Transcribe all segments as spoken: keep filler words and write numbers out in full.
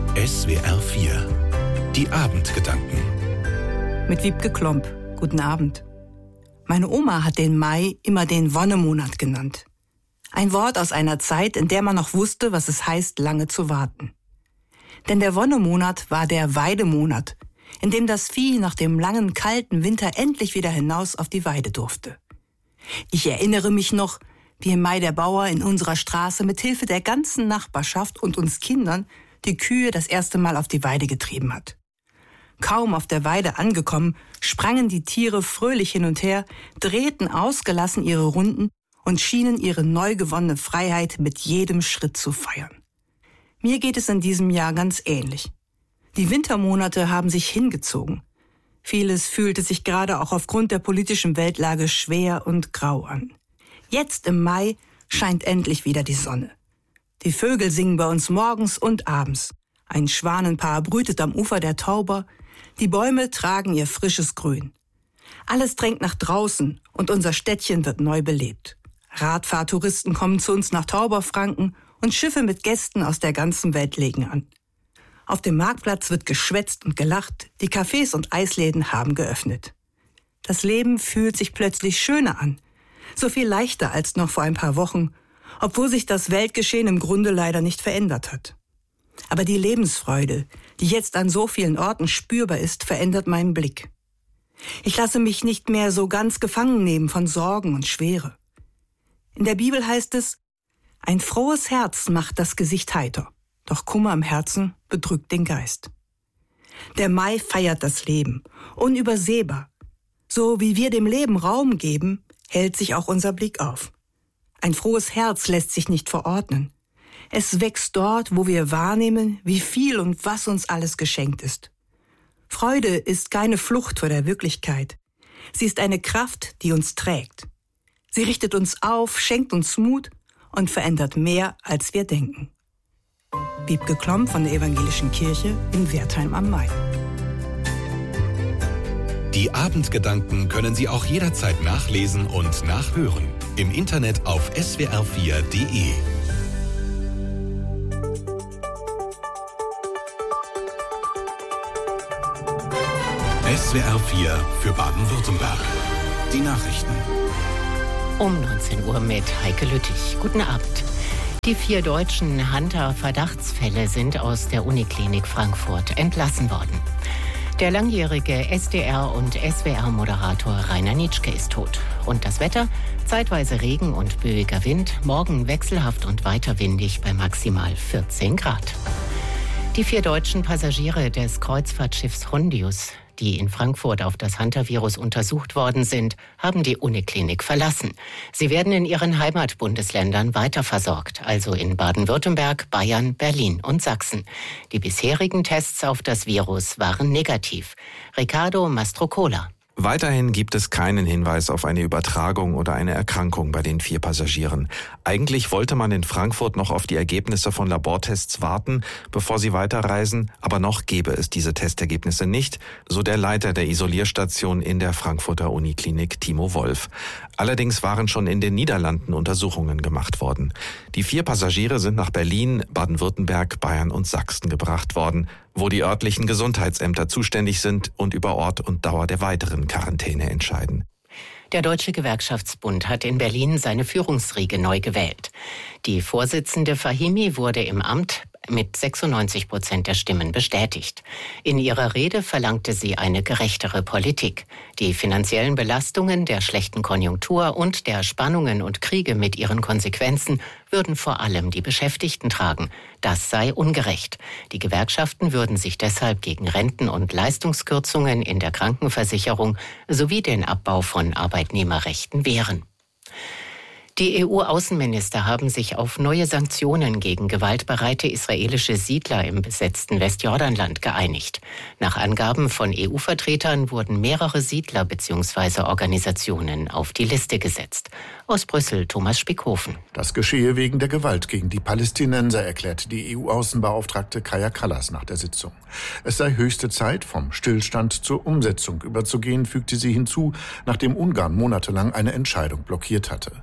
S W R vier. Die Abendgedanken. Mit Wiebke Klomp. Guten Abend. Meine Oma hat den Mai immer den Wonnemonat genannt. Ein Wort aus einer Zeit, in der man noch wusste, was es heißt, lange zu warten. Denn der Wonnemonat war der Weidemonat, in dem das Vieh nach dem langen, kalten Winter endlich wieder hinaus auf die Weide durfte. Ich erinnere mich noch, wie im Mai der Bauer in unserer Straße mit Hilfe der ganzen Nachbarschaft und uns Kindern die Kühe das erste Mal auf die Weide getrieben hat. Kaum auf der Weide angekommen, sprangen die Tiere fröhlich hin und her, drehten ausgelassen ihre Runden und schienen ihre neu gewonnene Freiheit mit jedem Schritt zu feiern. Mir geht es in diesem Jahr ganz ähnlich. Die Wintermonate haben sich hingezogen. Vieles fühlte sich gerade auch aufgrund der politischen Weltlage schwer und grau an. Jetzt im Mai scheint endlich wieder die Sonne. Die Vögel singen bei uns morgens und abends. Ein Schwanenpaar brütet am Ufer der Tauber. Die Bäume tragen ihr frisches Grün. Alles drängt nach draußen und unser Städtchen wird neu belebt. Radfahrtouristen kommen zu uns nach Tauberfranken und Schiffe mit Gästen aus der ganzen Welt legen an. Auf dem Marktplatz wird geschwätzt und gelacht, die Cafés und Eisläden haben geöffnet. Das Leben fühlt sich plötzlich schöner an, so viel leichter als noch vor ein paar Wochen, obwohl sich das Weltgeschehen im Grunde leider nicht verändert hat. Aber die Lebensfreude, die jetzt an so vielen Orten spürbar ist, verändert meinen Blick. Ich lasse mich nicht mehr so ganz gefangen nehmen von Sorgen und Schwere. In der Bibel heißt es, ein frohes Herz macht das Gesicht heiter, doch Kummer im Herzen bedrückt den Geist. Der Mai feiert das Leben, unübersehbar. So wie wir dem Leben Raum geben, hält sich auch unser Blick auf. Ein frohes Herz lässt sich nicht verordnen. Es wächst dort, wo wir wahrnehmen, wie viel und was uns alles geschenkt ist. Freude ist keine Flucht vor der Wirklichkeit. Sie ist eine Kraft, die uns trägt. Sie richtet uns auf, schenkt uns Mut und verändert mehr, als wir denken. Wiebke Klomp von der Evangelischen Kirche in Wertheim am Main. Die Abendgedanken können Sie auch jederzeit nachlesen und nachhören. Im Internet auf S W R vier Punkt de. S W R vier für Baden-Württemberg. Die Nachrichten. Um neunzehn Uhr mit Heike Lüttich. Guten Abend. Die vier deutschen Hunter-Verdachtsfälle sind aus der Uniklinik Frankfurt entlassen worden. Der langjährige S D R- und S W R-Moderator Rainer Nitschke ist tot. Und das Wetter? Zeitweise Regen und böiger Wind, morgen wechselhaft und weiter windig bei maximal vierzehn Grad. Die vier deutschen Passagiere des Kreuzfahrtschiffs Hondius, die in Frankfurt auf das Hunter-Virus untersucht worden sind, haben die Uniklinik verlassen. Sie werden in ihren Heimatbundesländern weiterversorgt, also in Baden-Württemberg, Bayern, Berlin und Sachsen. Die bisherigen Tests auf das Virus waren negativ. Riccardo Mastrocola. Weiterhin gibt es keinen Hinweis auf eine Übertragung oder eine Erkrankung bei den vier Passagieren. Eigentlich wollte man in Frankfurt noch auf die Ergebnisse von Labortests warten, bevor sie weiterreisen, aber noch gebe es diese Testergebnisse nicht, so der Leiter der Isolierstation in der Frankfurter Uniklinik, Timo Wolf. Allerdings waren schon in den Niederlanden Untersuchungen gemacht worden. Die vier Passagiere sind nach Berlin, Baden-Württemberg, Bayern und Sachsen gebracht worden, wo die örtlichen Gesundheitsämter zuständig sind und über Ort und Dauer der weiteren Quarantäne entscheiden. Der Deutsche Gewerkschaftsbund hat in Berlin seine Führungsriege neu gewählt. Die Vorsitzende Fahimi wurde im Amt mit sechsundneunzig Prozent der Stimmen bestätigt. In ihrer Rede verlangte sie eine gerechtere Politik. Die finanziellen Belastungen der schlechten Konjunktur und der Spannungen und Kriege mit ihren Konsequenzen würden vor allem die Beschäftigten tragen. Das sei ungerecht. Die Gewerkschaften würden sich deshalb gegen Renten- und Leistungskürzungen in der Krankenversicherung sowie den Abbau von Arbeitnehmerrechten wehren. Die E U-Außenminister haben sich auf neue Sanktionen gegen gewaltbereite israelische Siedler im besetzten Westjordanland geeinigt. Nach Angaben von E U-Vertretern wurden mehrere Siedler bzw. Organisationen auf die Liste gesetzt. Aus Brüssel Thomas Spickhofen. Das geschehe wegen der Gewalt gegen die Palästinenser, erklärte die E U-Außenbeauftragte Kaja Kallas nach der Sitzung. Es sei höchste Zeit, vom Stillstand zur Umsetzung überzugehen, fügte sie hinzu, nachdem Ungarn monatelang eine Entscheidung blockiert hatte.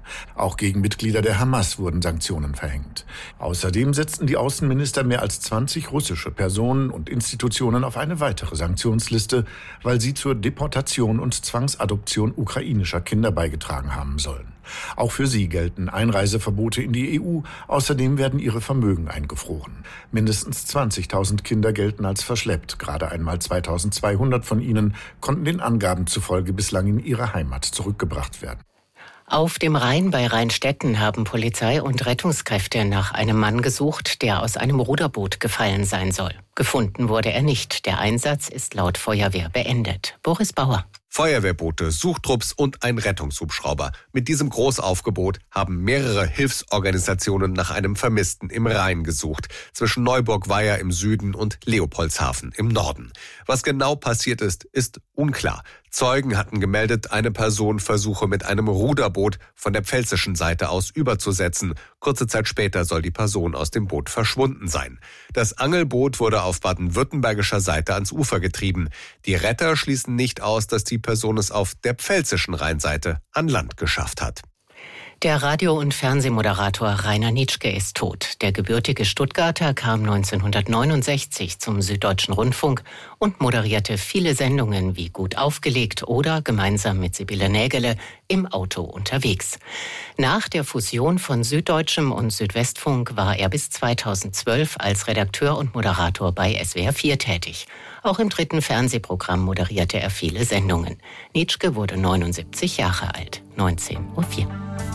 Auch gegen Mitglieder der Hamas wurden Sanktionen verhängt. Außerdem setzten die Außenminister mehr als zwanzig russische Personen und Institutionen auf eine weitere Sanktionsliste, weil sie zur Deportation und Zwangsadoption ukrainischer Kinder beigetragen haben sollen. Auch für sie gelten Einreiseverbote in die E U. Außerdem werden ihre Vermögen eingefroren. Mindestens zwanzigtausend Kinder gelten als verschleppt. Gerade einmal zweitausendzweihundert von ihnen konnten den Angaben zufolge bislang in ihre Heimat zurückgebracht werden. Auf dem Rhein bei Rheinstetten haben Polizei und Rettungskräfte nach einem Mann gesucht, der aus einem Ruderboot gefallen sein soll. Gefunden wurde er nicht. Der Einsatz ist laut Feuerwehr beendet. Boris Bauer. Feuerwehrboote, Suchtrupps und ein Rettungshubschrauber. Mit diesem Großaufgebot haben mehrere Hilfsorganisationen nach einem Vermissten im Rhein gesucht, zwischen Neuburg-Weiher im Süden und Leopoldshafen im Norden. Was genau passiert ist, ist unklar. Zeugen hatten gemeldet, eine Person versuche mit einem Ruderboot von der pfälzischen Seite aus überzusetzen. Kurze Zeit später soll die Person aus dem Boot verschwunden sein. Das Angelboot wurde auf baden-württembergischer Seite ans Ufer getrieben. Die Retter schließen nicht aus, dass die Person es auf der pfälzischen Rheinseite an Land geschafft hat. Der Radio- und Fernsehmoderator Rainer Nitschke ist tot. Der gebürtige Stuttgarter kam neunzehnhundertneunundsechzig zum Süddeutschen Rundfunk und moderierte viele Sendungen wie Gut aufgelegt oder gemeinsam mit Sibylle Nägele im Auto unterwegs. Nach der Fusion von Süddeutschem und Südwestfunk war er bis zweitausendzwölf als Redakteur und Moderator bei S W R vier tätig. Auch im dritten Fernsehprogramm moderierte er viele Sendungen. Nitschke wurde neunundsiebzig Jahre alt. neunzehn Uhr vier.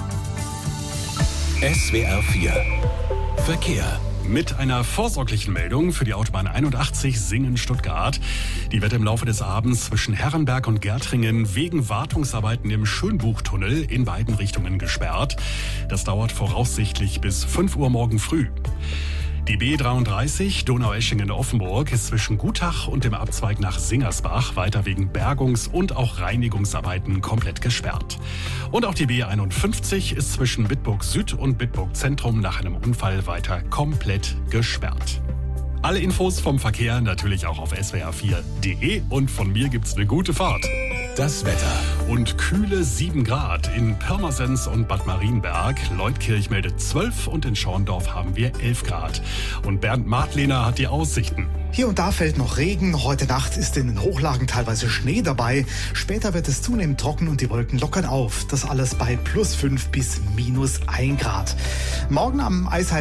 S W R vier Verkehr. Mit einer vorsorglichen Meldung für die Autobahn einundachtzig Singen-Stuttgart. Die wird im Laufe des Abends zwischen Herrenberg und Gärtringen wegen Wartungsarbeiten im Schönbuchtunnel in beiden Richtungen gesperrt. Das dauert voraussichtlich bis fünf Uhr morgen früh. Die B dreiunddreißig Donaueschingen-Offenburg ist zwischen Gutach und dem Abzweig nach Singersbach weiter wegen Bergungs- und auch Reinigungsarbeiten komplett gesperrt. Und auch die B einundfünfzig ist zwischen Bitburg Süd und Bitburg Zentrum nach einem Unfall weiter komplett gesperrt. Alle Infos vom Verkehr natürlich auch auf S W R vier Punkt de und von mir gibt's eine gute Fahrt. Das Wetter. Und kühle sieben Grad in Pirmasens und Bad Marienberg. Leutkirch meldet zwölf und in Schorndorf haben wir elf Grad. Und Bernd Martlehner hat die Aussichten. Hier und da fällt noch Regen. Heute Nacht ist in den Hochlagen teilweise Schnee dabei. Später wird es zunehmend trocken und die Wolken lockern auf. Das alles bei plus fünf bis minus ein Grad. Morgen am Eisheiligen